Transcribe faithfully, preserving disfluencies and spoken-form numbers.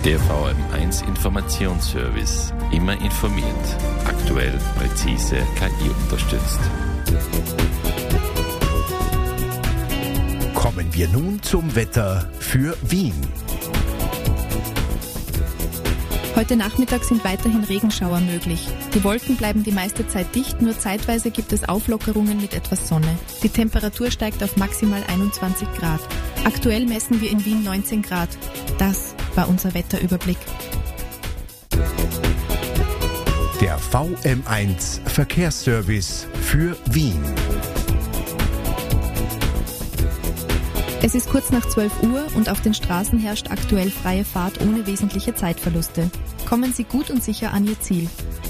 Der V M eins Informationsservice. Immer informiert. Aktuell, präzise, K I unterstützt. Kommen wir nun zum Wetter für Wien. Heute Nachmittag sind weiterhin Regenschauer möglich. Die Wolken bleiben die meiste Zeit dicht, nur zeitweise gibt es Auflockerungen mit etwas Sonne. Die Temperatur steigt auf maximal einundzwanzig Grad. Aktuell messen wir in Wien neunzehn Grad. Das war unser Wetterüberblick. Der V M eins Verkehrsservice für Wien. Es ist kurz nach zwölf Uhr und auf den Straßen herrscht aktuell freie Fahrt ohne wesentliche Zeitverluste. Kommen Sie gut und sicher an Ihr Ziel.